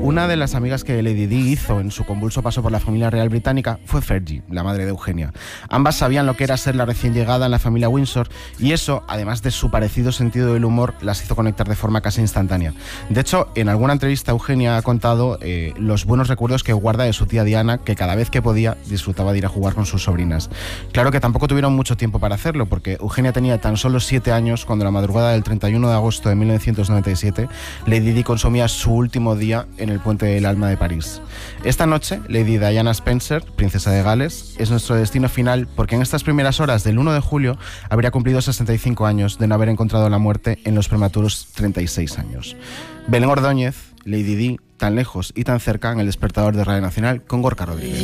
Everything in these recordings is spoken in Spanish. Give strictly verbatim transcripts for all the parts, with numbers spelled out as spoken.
Una de las amigas que Lady Di hizo en su convulso paso por la familia real británica fue Fergie, la madre de Eugenia. Ambas sabían lo que era ser la recién llegada en la familia Windsor y eso, además de su parecido sentido del humor, las hizo conectar de forma casi instantánea. De hecho, en alguna entrevista Eugenia ha contado eh, los buenos recuerdos que guarda de su tía Diana, que cada vez que podía disfrutaba de ir a jugar con sus sobrinas. Claro que tampoco tuvieron mucho tiempo para hacerlo, porque Eugenia tenía tan solo siete años cuando la madrugada del treinta y uno de agosto de mil novecientos noventa y siete Lady Di consumía su último día en el Puente del Alma de París. Esta noche, Lady Diana Spencer, princesa de Gales, es nuestro destino final porque en estas primeras horas del uno de julio habría cumplido sesenta y cinco años de no haber encontrado la muerte en los prematuros treinta y seis años. Belén Ordóñez, Lady Di, tan lejos y tan cerca en el despertador de Radio Nacional con Gorka Rodríguez.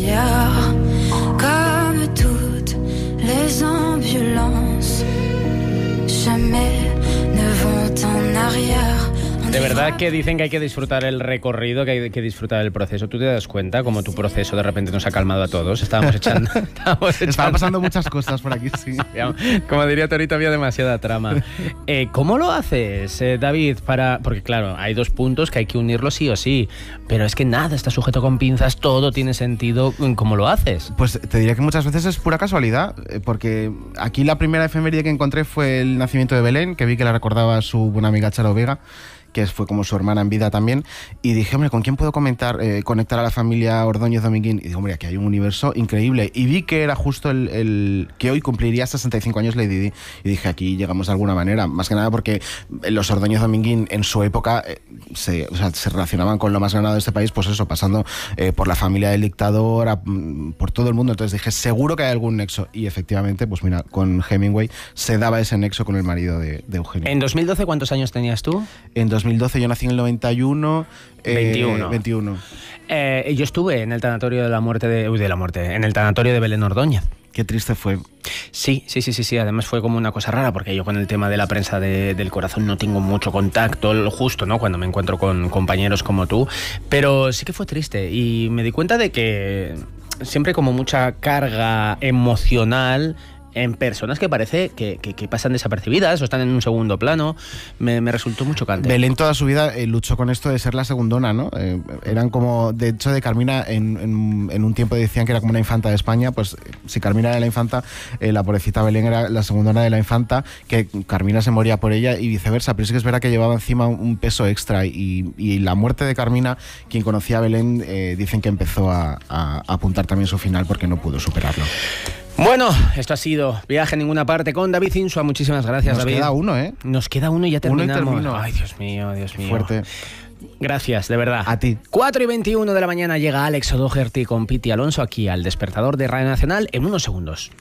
De verdad que dicen que hay que disfrutar el recorrido, que hay que disfrutar el proceso. ¿Tú te das cuenta cómo tu proceso de repente nos ha calmado a todos? Estábamos echando... estábamos echando... Estaban pasando muchas cosas por aquí, sí. Como diría Torito, había demasiada trama. Eh, ¿Cómo lo haces, eh, David? Para... Porque claro, hay dos puntos que hay que unirlos sí o sí. Pero es que nada está sujeto con pinzas, todo tiene sentido. ¿Cómo lo haces? Pues te diría que muchas veces es pura casualidad, porque aquí la primera efeméride que encontré fue el nacimiento de Belén, que vi que la recordaba su buena amiga Charo Vega, que fue como su hermana en vida también, y dije, hombre, ¿con quién puedo comentar, eh, conectar a la familia Ordóñez Dominguín? Y digo, hombre, aquí hay un universo increíble, y vi que era justo el, el que hoy cumpliría sesenta y cinco años Lady Di, y dije, aquí llegamos de alguna manera, más que nada porque los Ordóñez Dominguín en su época eh, se, o sea, se relacionaban con lo más ganado de este país, pues eso, pasando eh, por la familia del dictador, a, por todo el mundo. Entonces dije, seguro que hay algún nexo, y efectivamente, pues mira, con Hemingway se daba ese nexo con el marido de, de Eugenia. ¿En dos mil doce cuántos años tenías tú? En dos mil doce yo nací en el noventa y uno. Eh, veintiuno. veintiuno. Eh, yo estuve en el tanatorio de la muerte de... Uy, de la muerte. En el tanatorio de Belén Ordóñez. Qué triste fue. Sí, sí, sí, sí, sí. Además fue como una cosa rara porque yo con el tema de la prensa de, del corazón no tengo mucho contacto, lo justo, ¿no? Cuando me encuentro con compañeros como tú. Pero sí que fue triste y me di cuenta de que siempre como mucha carga emocional en personas que parece que, que, que pasan desapercibidas o están en un segundo plano, me, me resultó muy chocante. Belén toda su vida eh, luchó con esto de ser la segundona, ¿no? Eh, eran como, de hecho, de Carmina, en, en, en un tiempo decían que era como una infanta de España, pues si Carmina era la infanta, eh, la pobrecita Belén era la segundona de la infanta, que Carmina se moría por ella y viceversa, pero sí que es verdad que llevaba encima un peso extra y, y la muerte de Carmina, quien conocía a Belén, eh, dicen que empezó a, a, a apuntar también su final porque no pudo superarlo. Bueno, esto ha sido Viaje a Ninguna Parte con David Insua. Muchísimas gracias, Nos David. Nos queda uno, ¿eh? Nos queda uno y ya terminamos. Uno y termino. Ay, Dios mío, Dios mío. Fuerte. Gracias, de verdad. A ti. cuatro y veintiuno de la mañana llega Alex O'Doherty con Piti Alonso aquí al Despertador de Radio Nacional en unos segundos.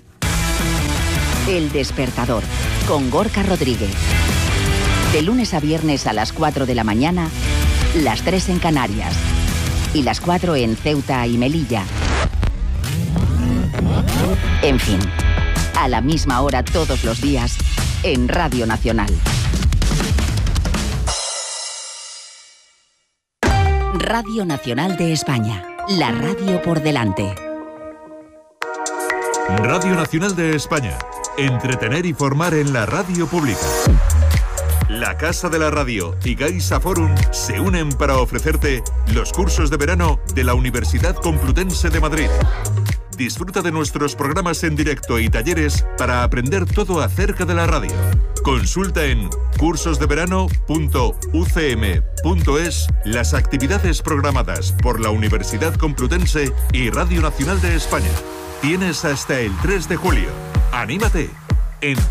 El Despertador con Gorka Rodríguez. De lunes a viernes a las cuatro de la mañana, las tres en Canarias y las cuatro en Ceuta y Melilla. En fin, a la misma hora todos los días en Radio Nacional. Radio Nacional de España, la radio por delante. Radio Nacional de España, entretener y formar en la radio pública. La Casa de la Radio y Gaisa Forum se unen para ofrecerte los cursos de verano de la Universidad Complutense de Madrid. Disfruta de nuestros programas en directo y talleres para aprender todo acerca de la radio. Consulta en cursos de verano punto u c m punto es las actividades programadas por la Universidad Complutense y Radio Nacional de España. Tienes hasta el tres de julio. ¡Anímate! En